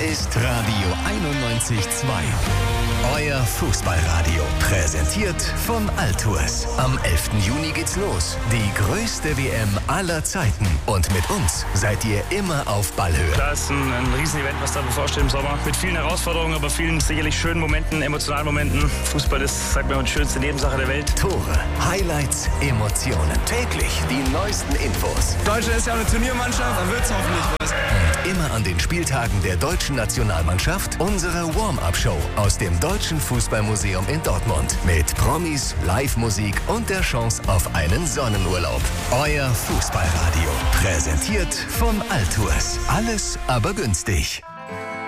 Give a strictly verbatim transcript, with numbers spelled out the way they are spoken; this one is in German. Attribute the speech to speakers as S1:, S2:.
S1: ist Radio einundneunzig Komma zwei. Euer Fußballradio. Präsentiert von Altours. Am elften Juni geht's los. Die größte W M aller Zeiten. Und mit uns seid ihr immer auf Ballhöhe.
S2: Da ist ein, ein Riesenevent, was da bevorsteht im Sommer. Mit vielen Herausforderungen, aber vielen sicherlich schönen Momenten, emotionalen Momenten. Fußball ist, sagt man, die schönste Nebensache der Welt.
S1: Tore, Highlights, Emotionen. Täglich die neuesten Infos.
S3: Deutschland ist ja auch eine Turniermannschaft, dann wird's hoffentlich was.
S1: Und immer an den Spieltagen der deutschen Nationalmannschaft unsere Warm-Up-Show aus dem Deutschen Fußballmuseum in Dortmund. Mit Promis, Live-Musik und der Chance auf einen Sonnenurlaub. Euer Fußballradio. Präsentiert von Altours. Alles aber günstig.